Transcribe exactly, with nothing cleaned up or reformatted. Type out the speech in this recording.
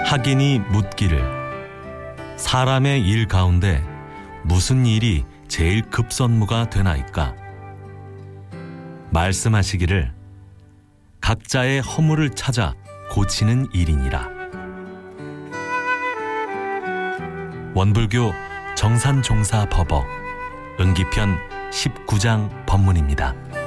학인이 묻기를 사람의 일 가운데 무슨 일이 제일 급선무가 되나이까? 말씀하시기를 각자의 허물을 찾아 고치는 일이니라. 원불교 정산종사법어 응기편 십구 장 법문입니다.